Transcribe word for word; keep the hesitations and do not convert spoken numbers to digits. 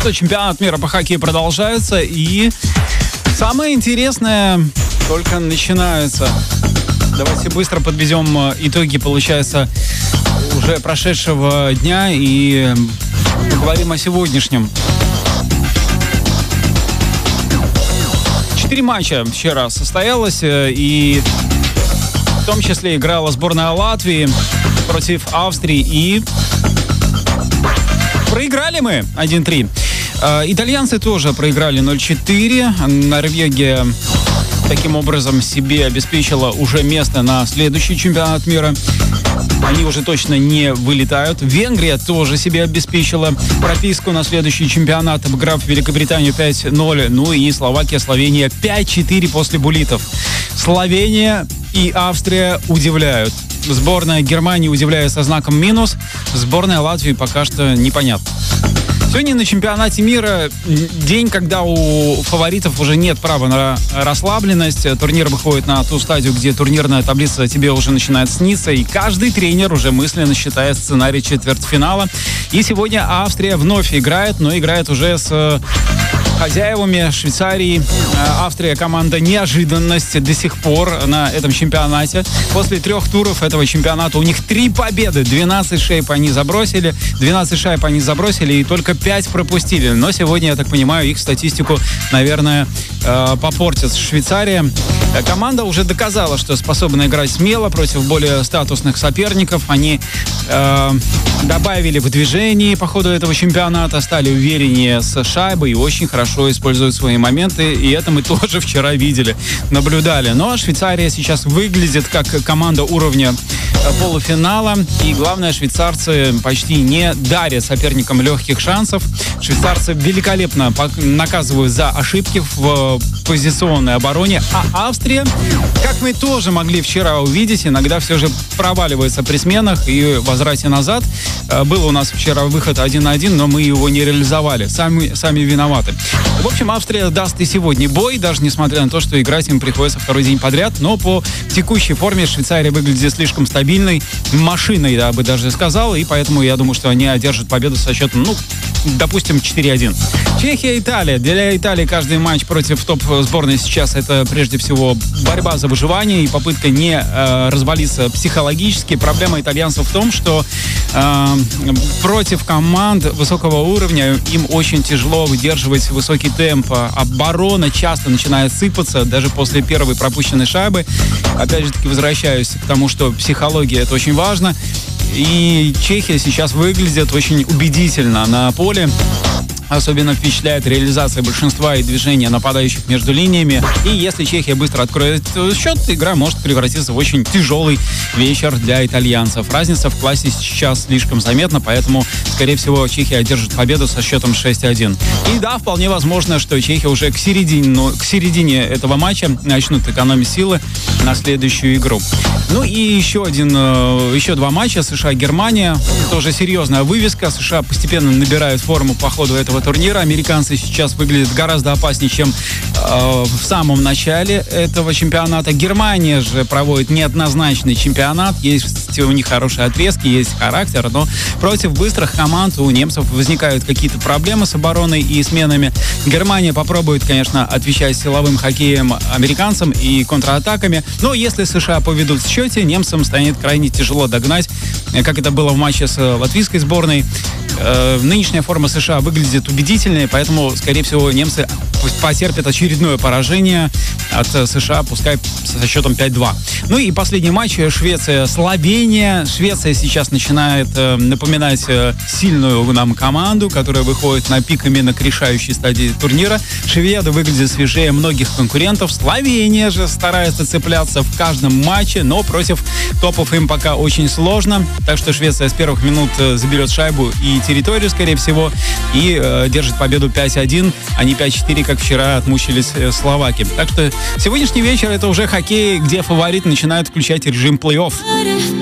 что, чемпионат мира по хоккею продолжается, и самое интересное только начинается. Давайте быстро подведем итоги, получается, уже прошедшего дня и поговорим о сегодняшнем. Четыре матча вчера состоялось, и в том числе играла сборная Латвии против Австрии, и проиграли мы один три. Итальянцы тоже проиграли ноль четыре. Норвегия таким образом себе обеспечила уже место на следующий чемпионат мира. Они уже точно не вылетают. Венгрия тоже себе обеспечила прописку на следующий чемпионат, обыграв Великобританию пять ноль. Ну и Словакия, Словения пять четыре после буллитов. Словения и Австрия удивляют. Сборная Германии удивляет со знаком минус. Сборная Латвии пока что непонятно. Сегодня на чемпионате мира день, когда у фаворитов уже нет права на расслабленность. Турнир выходит на ту стадию, где турнирная таблица тебе уже начинает сниться, и каждый тренер уже мысленно считает сценарий четвертьфинала. И сегодня Австрия вновь играет, но играет уже с хозяевами Швейцарии. Австрия — команда неожиданность до сих пор на этом чемпионате. После трех туров этого чемпионата у них три победы. двенадцать шайб они забросили. двенадцать шайб они забросили и только пять пропустили. Но сегодня, я так понимаю, их статистику, наверное, попортит Швейцария. Команда уже доказала, что способна играть смело против более статусных соперников. Они э, добавили в движении по ходу этого чемпионата, стали увереннее с шайбой и очень хорошо используют свои моменты. И это мы тоже вчера видели, наблюдали. Но Швейцария сейчас выглядит как команда уровня полуфинала. И главное, швейцарцы почти не дарят соперникам легких шансов. Швейцарцы великолепно наказывают за ошибки в позиционной обороне. А Австрия, как мы тоже могли вчера увидеть, иногда все же проваливается при сменах и возврате назад. Был у нас вчера выход один на один, но мы его не реализовали. Сами, сами виноваты. В общем, Австрия даст и сегодня бой, даже несмотря на то, что играть им приходится второй день подряд. Но по текущей форме Швейцария выглядит слишком стабильной, машиной, я бы даже сказал. И поэтому я думаю, что они одержат победу со счетом, ну, допустим, четыре один. Чехия, Италия. Для Италии каждый матч против топ-сборной сейчас это прежде всего борьба за выживание и попытка не э, развалиться психологически. Проблема итальянцев в том, что э, против команд высокого уровня им очень тяжело выдерживать высокий темп. Оборона часто начинает сыпаться даже после первой пропущенной шайбы. Опять же таки возвращаюсь к тому, что психология — это очень важно. И Чехия сейчас выглядит очень убедительно на поле. Особенно впечатляет реализация большинства и движения нападающих между линиями. И если Чехия быстро откроет счет, игра может превратиться в очень тяжелый вечер для итальянцев. Разница в классе сейчас слишком заметна, поэтому, скорее всего, Чехия одержит победу со счетом шесть один. И да, вполне возможно, что Чехия уже к середине, ну, к середине этого матча начнут экономить силы на следующую игру. Ну и еще один, еще два матча. США-Германия. Тоже серьезная вывеска. США постепенно набирают форму по ходу этого турнира. Американцы сейчас выглядят гораздо опаснее, чем э, в самом начале этого чемпионата. Германия же проводит неоднозначный чемпионат. Есть у них хорошие отрезки, есть характер, но против быстрых команд у немцев возникают какие-то проблемы с обороной и сменами. Германия попробует, конечно, отвечать силовым хоккеем американцам и контратаками, но если США поведут в счете, немцам станет крайне тяжело догнать, как это было в матче с латвийской сборной. Э, нынешняя форма США выглядит убедительной, поэтому, скорее всего, немцы потерпят очередное поражение от США, пускай со счетом пять два. Ну и последний матч — Швеция-Словения. Швеция сейчас начинает э, напоминать э, сильную нам команду, которая выходит на пик именно к решающей стадии турнира. Шведы выглядят свежее многих конкурентов. Словения же старается цепляться в каждом матче, но против топов им пока очень сложно. Так что Швеция с первых минут э, заберет шайбу и территорию, скорее всего, и э, держит победу пять один, а не пять четыре, как вчера отмучились э, словаки. Так что сегодняшний вечер — это уже хоккей, где фаворит начинает включать режим плей-офф.